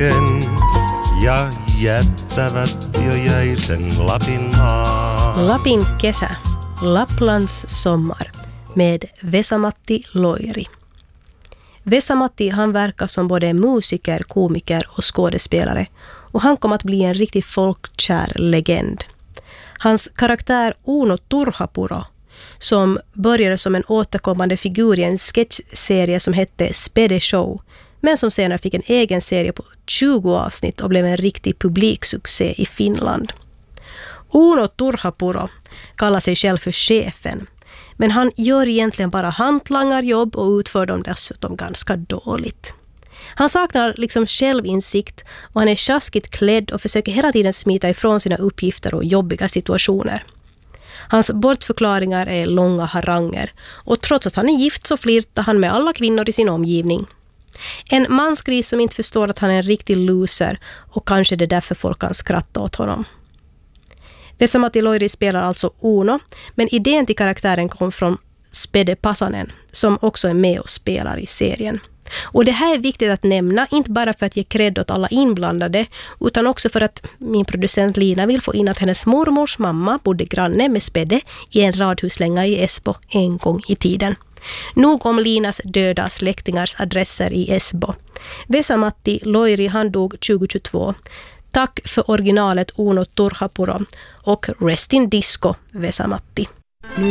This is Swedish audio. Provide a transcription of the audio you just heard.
kesken ja jättävät jo jäisen Lapin maan. Lapin kesä, Lapplands sommar med Vesa-Matti Loiri. Vesa-Matti, han verkar som både musiker, komiker och skådespelare och han kom att bli en riktig folkkär legend. Hans karaktär Uno Turhapuro, som började som en återkommande figur i en sketchserie som hette Spede Show, men som senare fick en egen serie på 20 avsnitt och blev en riktig publiksuccé i Finland. Uno Turhapuro kallar sig själv för chefen, men han gör egentligen bara hantlangarjobb och utför dem dessutom ganska dåligt. Han saknar liksom självinsikt och han är tjaskigt klädd och försöker hela tiden smita ifrån sina uppgifter och jobbiga situationer. Hans bortförklaringar är långa haranger och trots att han är gift så flirtar han med alla kvinnor i sin omgivning. En mansgris som inte förstår att han är en riktig loser och kanske det är därför folk kan skratta åt honom. Vesa-Matti Loiri spelar alltså Uno, men idén till karaktären kom från Spede Pasanen som också är med och spelar i serien. Och det här är viktigt att nämna, inte bara för att ge cred åt alla inblandade utan också för att min producent Lina vill få in att hennes mormors mamma bodde granne med Spede i en radhuslänga i Esbo en gång i tiden. Nog om Linas döda släktingars adresser i Esbo. Vesa-Matti Loiri, han dog 2022. Tack för originalet Uno Turhapuro och Rest in Disco Vesa-Matti.